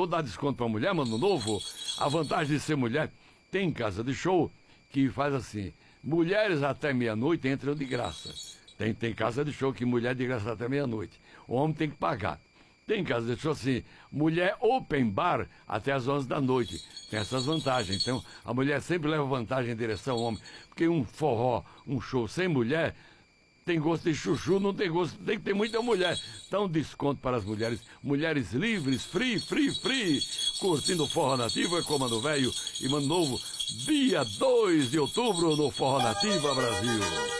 vou dar desconto pra mulher, mano, novo. A vantagem de ser mulher, tem casa de show que faz assim, mulheres até meia-noite entram de graça. Tem casa de show que mulher de graça até meia-noite. O homem tem que pagar. Tem casa de show assim, mulher open bar até as 11 da noite. Tem essas vantagens. Então, a mulher sempre leva vantagem em direção ao homem. Porque um forró, um show sem mulher, tem gosto de chuchu, não tem gosto, tem que ter muita mulher. Então, desconto para as mulheres. Mulheres livres, free. Curtindo o Forró Nativo, é Comando Velho e Mano Novo. Dia 2 de outubro no Forró Nativa Brasil.